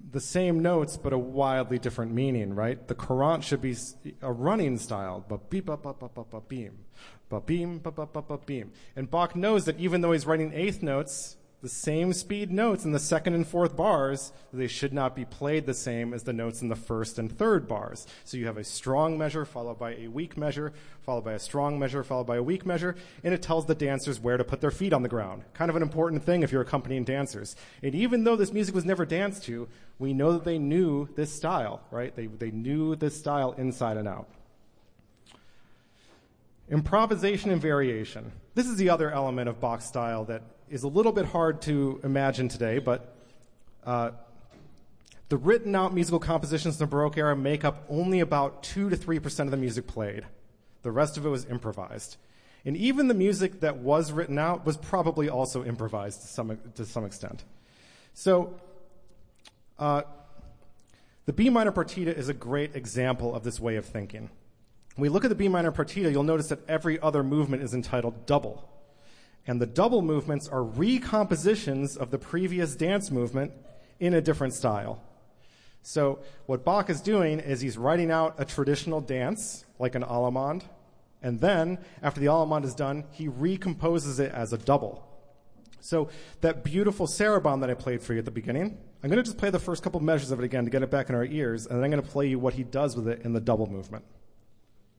the same notes but a wildly different meaning, right? The Courant should be a running style, but beep, ba, ba, ba, ba, ba, beam, ba, beam, ba, ba, ba, ba, beam. And Bach knows that even though he's writing eighth notes, the same speed notes in the second and fourth bars, they should not be played the same as the notes in the first and third bars. So you have a strong measure followed by a weak measure, followed by a strong measure, followed by a weak measure, and it tells the dancers where to put their feet on the ground. Kind of an important thing if you're accompanying dancers. And even though this music was never danced to, we know that they knew this style, right? They knew this style inside and out. Improvisation and variation. This is the other element of Bach's style that is a little bit hard to imagine today, but the written out musical compositions in the Baroque era make up only about 2 to 3% of the music played. The rest of it was improvised. And even the music that was written out was probably also improvised to some extent. So the B minor partita is a great example of this way of thinking. When we look at the B minor partita, you'll notice that every other movement is entitled double. And the double movements are recompositions of the previous dance movement in a different style. So what Bach is doing is he's writing out a traditional dance, like an allemande, and then, after the allemande is done, he recomposes it as a double. So that beautiful sarabande that I played for you at the beginning, I'm going to just play the first couple measures of it again to get it back in our ears, and then I'm going to play you what he does with it in the double movement.